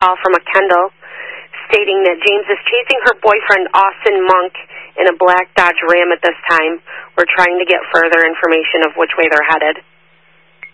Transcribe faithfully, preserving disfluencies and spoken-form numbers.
call from a Kendall stating that James is chasing her boyfriend, Austin Monk, in a black Dodge Ram at this time. We're trying to get further information of which way they're headed.